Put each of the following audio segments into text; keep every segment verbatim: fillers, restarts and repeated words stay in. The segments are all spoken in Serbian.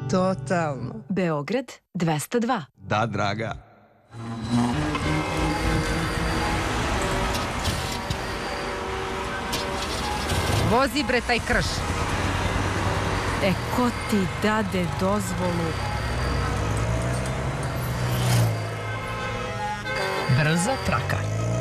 Totalno. Beograd dvesta dva. Da, draga. Vozi bre taj krš. E, ko ti dade dozvolu? Brza traka.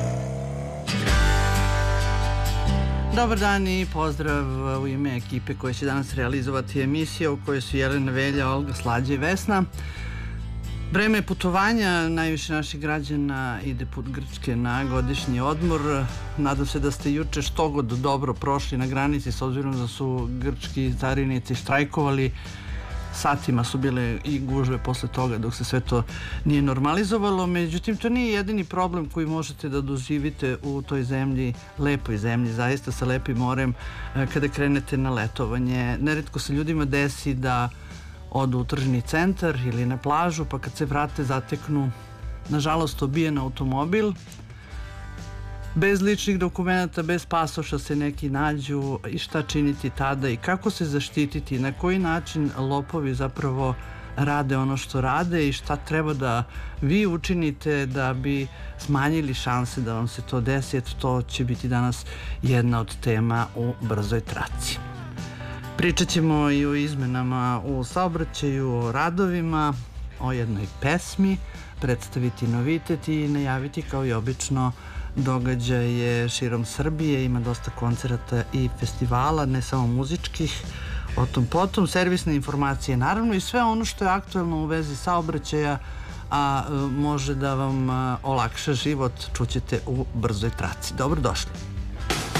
Dobar dan i pozdrav u ime ekipe koja će danas realizovati emisiju u kojoj su Jelena Velja, Olga, Slađa i Vesna. Vreme putovanja, najviše naših građana ide put Grčke na godišnji odmor. Nadam se da ste juče što god dobro prošli na granici, s obzirom da su grčki carinici štrajkovali. Satima su bile i gužve posle toga dok se sve to nije normalizovalo. Međutim, to nije jedini problem koji možete da doživite u toj zemlji, lepoj zemlji, zaista sa lepim morem, kada krenete na letovanje. Neretko se ljudima desi da odu u tržni centar ili na plažu, pa kad se vrate zateknu, nažalost, obijen automobil. Bez ličnih dokumenta, bez pasoša se neki nađu i šta činiti tada i kako se zaštititi, na koji način lopovi zapravo rade ono što rade i šta treba da vi učinite da bi smanjili šanse da vam se to desi. Eto, to će biti danas jedna od tema u Brzoj traci. Pričat ćemo i o izmenama u saobraćaju, o radovima, o jednoj pesmi, predstaviti novitet i najaviti kao i obično događaje širom Srbije. Ima dosta koncerata i festivala, ne samo muzičkih, o tom potom, servisne informacije naravno i sve ono što je aktuelno u vezi saobraćaja, a može da vam olakša život, čućete u Brzoj traci. Dobrodošli.